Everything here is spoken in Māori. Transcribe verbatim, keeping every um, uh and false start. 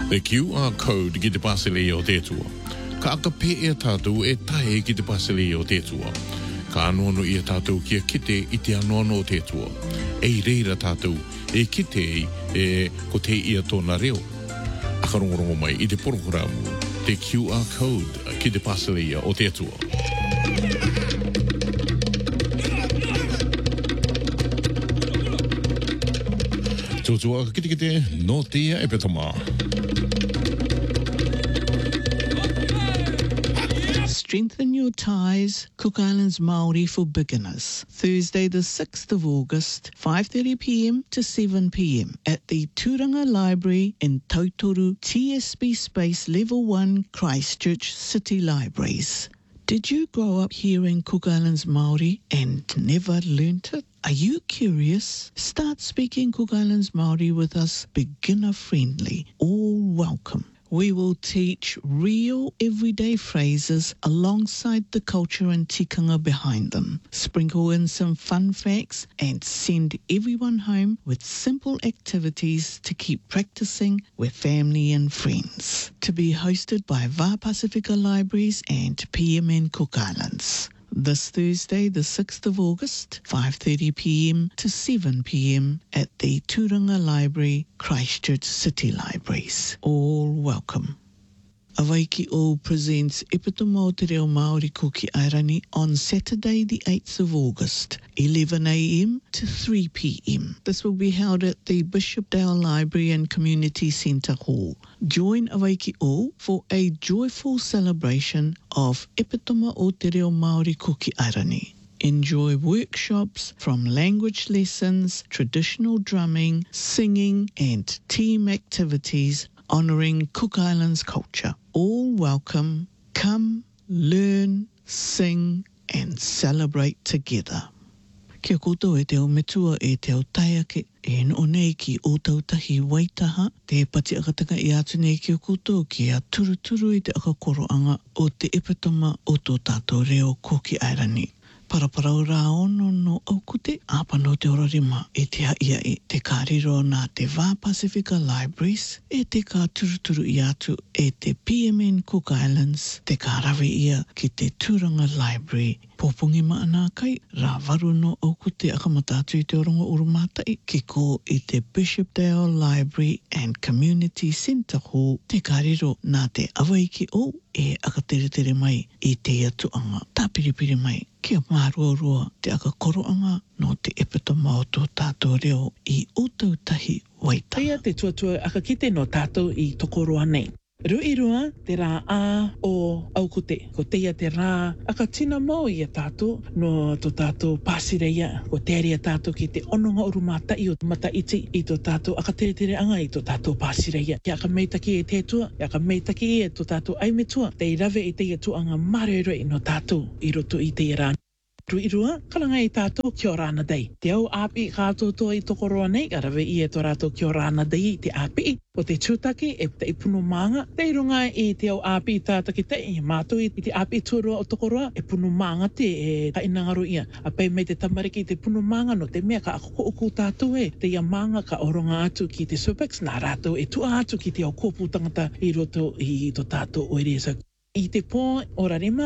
The Q R code ki te pasele o te tua. Ka aka pe e tātou e tae ki te pasele o te tua. Ka anono i a tātou kia kite i te anono o te tua. Ei reira tātou e kite e ko te ia tōna reo. Akarongorongo mai i te porokoramu, te Q R code ki te pasele o te tua. Tōtua kite kite no te ia e petama. Strengthen your ties, Cook Islands Māori for beginners. Thursday the sixth of August, five thirty p m to seven p m at the Turanga Library in Tautoru T S B Space Level one Christchurch City Libraries. Did you grow up hearing Cook Islands Māori and never learnt it? Are you curious? Start speaking Cook Islands Māori with us, beginner friendly, all welcome. We will teach real everyday phrases alongside the culture and tikanga behind them. Sprinkle in some fun facts and send everyone home with simple activities to keep practicing with family and friends. To be hosted by Va Pacifica Libraries and P M N Cook Islands. This Thursday, the sixth of August, five thirty p m to seven p m at the Turanga Library, Christchurch City Libraries. All welcome. Awaiki O presents Epitoma o Te Reo Māori ko ki Airani on Saturday the eighth of August, eleven a m to three p m. This will be held at the Bishopdale Library and Community Centre Hall. Join Awaiki O for a joyful celebration of Epitoma o Te Reo Māori ko ki Airani. Enjoy workshops from language lessons, traditional drumming, singing and team activities honouring Cook Islands culture. All welcome. Come, learn, sing and celebrate together. Kia koutou e te o metua e te o taiake e no nei ki o tautahi waitaha te pati akatanga i atu nei ki o koutou ki a turuturu i te akakoroanga o te epitoma o tō tātou reo ko ki Airani. Paraparau rā ono no aukute, āpano te orarima e te haia e te kāriro nā te Va Pacifica Libraries, e te kā turuturu i atu e te P M N Cook Islands, te kārawe ia ki te Turanga Library. Pōpungi maana kai, rā varu no aukute akamatatu i te orongo urumātai, ki ko i te Bishopdale Library and Community Centre Hall, te kāriro nā te awaiki o e akatere mai i te atuanga. Tā piripiri mai, kia mārua te akakoroanga no te epitoma o tō tātou reo i o tautahi waitaha. Ia te tuatua akakite no tātou i tokoroa nei. Rui rua te rā a o aukute, ko teia te rā akatina mau i a tātou no tō tātou pāsireia, ko te aria tātou ki te ononga urumata i o mata iti i tō tātou akatere anga i tō tātou pāsireia. Kia ka meitaki e tētua, kia ka meitaki e tō tātou aimetua, te rave i teia tuanga mareroi no tātou i roto i teia rā. Rui rua, kalanga i tātou kia rāna dei. Te au āpi kātou toa i tokoroa nei, arawe i e tō rātou kia rāna dei te āpi. O te tūtaki e te ipuno mānga. Te runga i te au āpi i tātaki te i mātou i te āpi tūroa o tokoroa e puno mānga te e kainangaro ia. A pei mei te tamariki i te puno mānga no te mea ka akoko oku tātou e. Te ia mānga ka oronga atu ki te Subex, nā rātou e tua atu ki te au kōpū tangata i roto i tō tātou oeresa. I te pō o rarima,